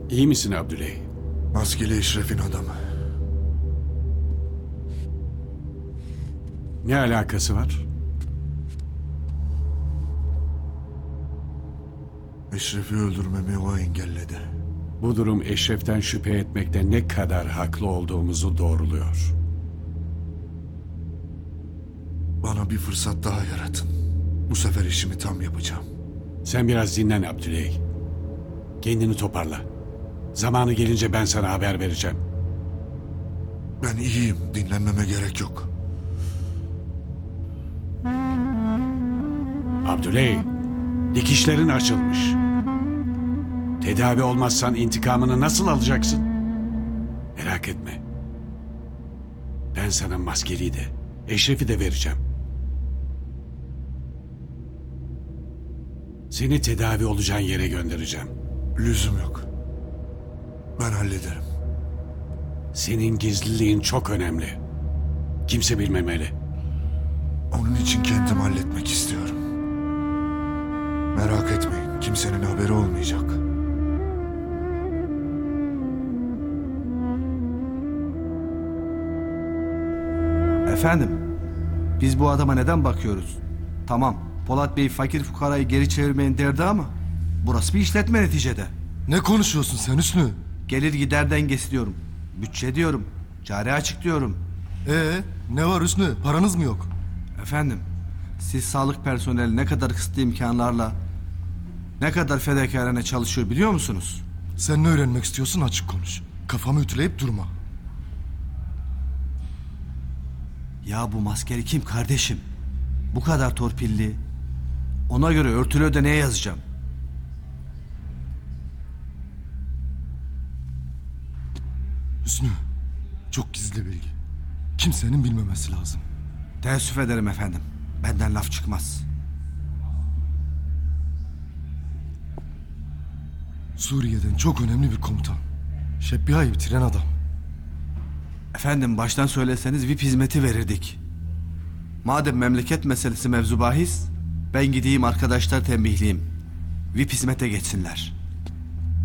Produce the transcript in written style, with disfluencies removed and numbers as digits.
İyi misin Abdüley? Maskeli Eşref'in adamı. Ne alakası var? Eşref'i öldürmemi o engelledi. Bu durum Eşref'ten şüphe etmekte ne kadar haklı olduğumuzu doğruluyor. Bana bir fırsat daha yaratın. Bu sefer işimi tam yapacağım. Sen biraz dinlen Abdüley. Kendini toparla. Zamanı gelince ben sana haber vereceğim. Ben iyiyim. Dinlenmeme gerek yok. Abdüley, dikişlerin açılmış. Tedavi olmazsan intikamını nasıl alacaksın? Merak etme. Ben sana maskeliyi de, Eşref'i de vereceğim. Seni tedavi olacağın yere göndereceğim. Lüzum yok. Ben hallederim. Senin gizliliğin çok önemli. Kimse bilmemeli. Onun için kendim halletmek istiyorum. Merak etmeyin. Kimsenin haberi olmayacak. Efendim, biz bu adama neden bakıyoruz? Tamam, Polat Bey fakir fukarayı geri çevirmeyin derdi ama burası bir işletme neticede. Ne konuşuyorsun sen Hüsnü? Gelir gider dengesi diyorum. Bütçe diyorum. Cari açık diyorum. Ne var Hüsnü? Paranız mı yok? Efendim, siz sağlık personeli ne kadar kısıtlı imkanlarla, ne kadar fedakarane çalışıyor biliyor musunuz? Sen ne öğrenmek istiyorsun açık konuş. Kafamı ütüleyip durma. Ya bu maskeli kim kardeşim? Bu kadar torpilli. Ona göre örtülü ödeneğe yazacağım. Hüsnü, çok gizli bilgi. Kimsenin bilmemesi lazım. Teessüf ederim efendim. Benden laf çıkmaz. Suriye'den çok önemli bir komutan. Şebbiha'yı bitiren adam. Efendim baştan söyleseniz VIP hizmeti verirdik. Madem memleket meselesi mevzu bahis, ben gideyim arkadaşlar tembihleyeyim. VIP hizmete geçsinler.